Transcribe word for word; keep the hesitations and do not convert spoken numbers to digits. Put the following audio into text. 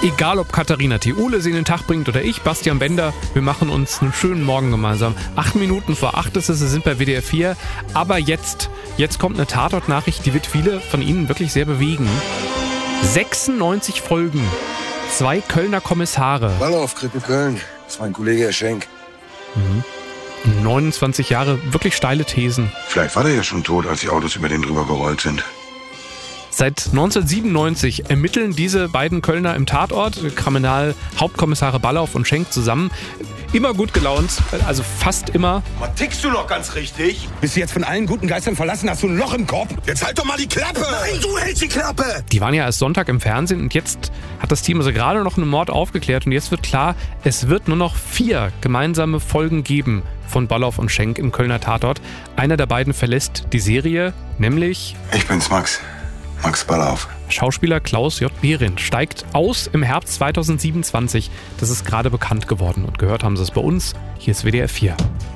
Egal ob Katharina Theule sie in den Tag bringt oder ich, Bastian Bender, wir machen uns einen schönen Morgen gemeinsam. Acht Minuten vor acht ist es, wir sind bei W D R vier. Aber jetzt, jetzt kommt eine Tatort-Nachricht, die wird viele von Ihnen wirklich sehr bewegen. sechsundneunzig Folgen, zwei Kölner Kommissare. Ballauf, Krippe Köln. Das ist mein Kollege Herr Schenk. Mhm. neunundzwanzig Jahre, wirklich steile Thesen. Vielleicht war der ja schon tot, als die Autos über den drüber gerollt sind. Seit neunzehnhundertsiebenundneunzig ermitteln diese beiden Kölner im Tatort, Kriminalhauptkommissare Ballauf und Schenk zusammen. Immer gut gelaunt, also fast immer. Was tickst du noch ganz richtig? Bist du jetzt von allen guten Geistern verlassen? Hast du ein Loch im Kopf? Jetzt halt doch mal die Klappe! Nein, du hältst die Klappe! Die waren ja erst Sonntag im Fernsehen und jetzt hat das Team also gerade noch einen Mord aufgeklärt und jetzt wird klar, es wird nur noch vier gemeinsame Folgen geben von Ballauf und Schenk im Kölner Tatort. Einer der beiden verlässt die Serie, nämlich... Ich bin's, Max. Max Ballauf. Schauspieler Klaus J. Behrendt steigt aus im Herbst zweitausendsiebenundzwanzig. Das ist gerade bekannt geworden und gehört haben Sie es bei uns. Hier ist W D R vier.